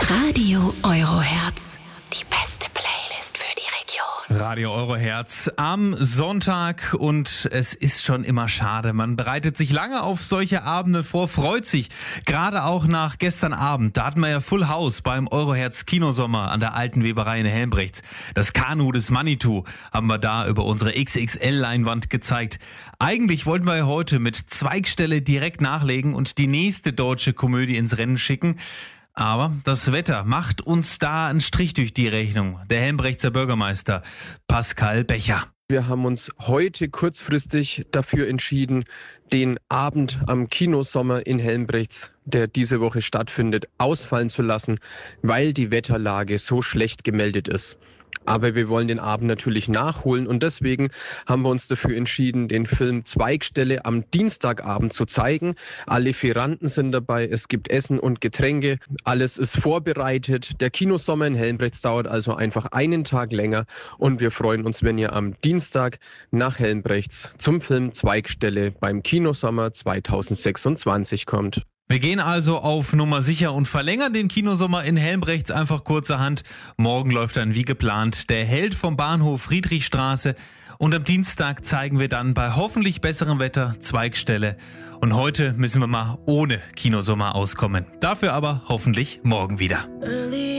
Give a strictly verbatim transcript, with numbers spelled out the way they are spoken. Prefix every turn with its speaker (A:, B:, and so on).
A: Radio Euroherz. Die beste Playlist für die Region.
B: Radio Euroherz am Sonntag und es ist schon immer schade. Man bereitet sich lange auf solche Abende vor, freut sich. Gerade auch nach gestern Abend. Da hatten wir ja Full House beim Euroherz Kinosommer an der alten Weberei in Helmbrechts. Das Kanu des Manitou haben wir da über unsere X X L-Leinwand gezeigt. Eigentlich wollten wir ja heute mit Zweigstelle direkt nachlegen und die nächste deutsche Komödie ins Rennen schicken. Aber das Wetter macht uns da einen Strich durch die Rechnung. Der Helmbrechtser Bürgermeister Pascal Becher.
C: Wir haben uns heute kurzfristig dafür entschieden, den Abend am Kinosommer in Helmbrechts, der diese Woche stattfindet, ausfallen zu lassen, weil die Wetterlage so schlecht gemeldet ist. Aber wir wollen den Abend natürlich nachholen und deswegen haben wir uns dafür entschieden, den Film Zweigstelle am Dienstagabend zu zeigen. Alle Lieferanten sind dabei, es gibt Essen und Getränke, alles ist vorbereitet. Der Kinosommer in Helmbrechts dauert also einfach einen Tag länger und wir freuen uns, wenn ihr am Dienstag nach Helmbrechts zum Film Zweigstelle beim Kinosommer zweitausendsechsundzwanzig kommt.
B: Wir gehen also auf Nummer sicher und verlängern den Kinosommer in Helmbrechts einfach kurzerhand. Morgen läuft dann wie geplant der Held vom Bahnhof Friedrichstraße und am Dienstag zeigen wir dann bei hoffentlich besserem Wetter Zweigstelle. Und heute müssen wir mal ohne Kinosommer auskommen. Dafür aber hoffentlich morgen wieder.